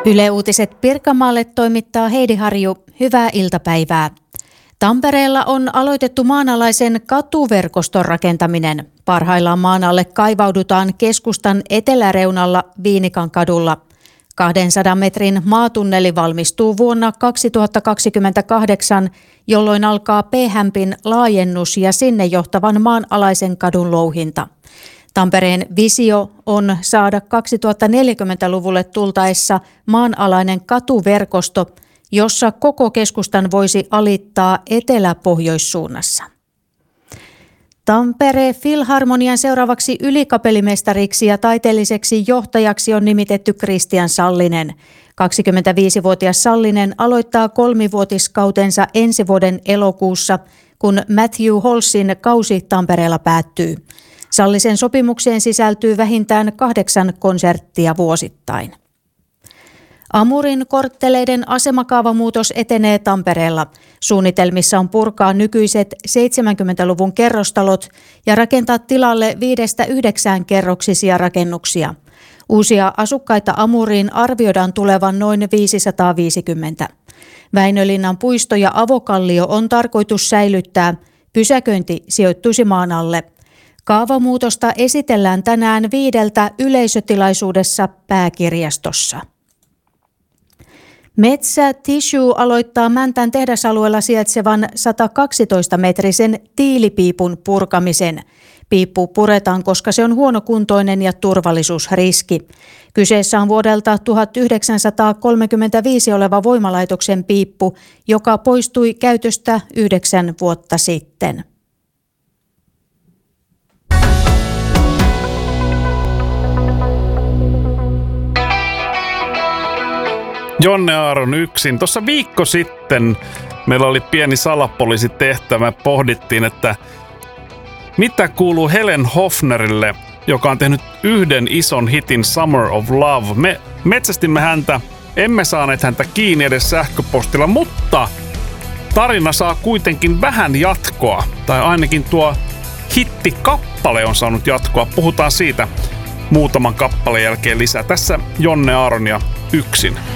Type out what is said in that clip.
Yle Uutiset Pirkanmaalle toimittaa Heidi Harju. Hyvää iltapäivää. Tampereella on aloitettu maanalaisen katuverkoston rakentaminen. Parhaillaan maan alle kaivaudutaan keskustan eteläreunalla Viinikan kadulla. 200 metrin maatunneli valmistuu vuonna 2028, jolloin alkaa P-hämpin laajennus ja sinne johtavan maanalaisen kadun louhinta. Tampereen visio on saada 2040-luvulle tultaessa maanalainen katuverkosto, jossa koko keskustan voisi alittaa etelä-pohjoissuunnassa. Tampere Filharmonian seuraavaksi ylikapellimestariksi ja taiteelliseksi johtajaksi on nimitetty Kristian Sallinen. 25-vuotias Sallinen aloittaa 3-vuotiskautensa ensi vuoden elokuussa, kun Matthew Holsin kausi Tampereella päättyy. Sallisen sopimukseen sisältyy vähintään 8 konserttia vuosittain. Amurin kortteleiden asemakaavamuutos etenee Tampereella. Suunnitelmissa on purkaa nykyiset 70-luvun kerrostalot ja rakentaa tilalle 5-9 kerroksisia rakennuksia. Uusia asukkaita Amuriin arvioidaan tulevan noin 550. Väinölinnan puisto ja avokallio on tarkoitus säilyttää. Pysäköinti sijoittuisi maan alle. Kaavamuutosta esitellään tänään 5 yleisötilaisuudessa Pääkirjastossa. Metsä Tissue aloittaa Mäntän tehdasalueella sijaitsevan 112-metrisen tiilipiipun purkamisen. Piippu puretaan, koska se on huonokuntoinen ja turvallisuusriski. Kyseessä on vuodelta 1935 oleva voimalaitoksen piippu, joka poistui käytöstä 9 vuotta sitten. Jonne Aaron yksin. Tuossa viikko sitten meillä oli pieni salapoliisitehtävä. Pohdittiin, että mitä kuuluu Helen Hofnerille, joka on tehnyt yhden ison hitin Summer of Love. Me metsästimme häntä, emme saaneet häntä kiinni edes sähköpostilla, mutta tarina saa kuitenkin vähän jatkoa. Tai ainakin tuo hittikappale on saanut jatkoa. Puhutaan siitä muutaman kappaleen jälkeen lisää. Tässä Jonne Aaron ja yksin.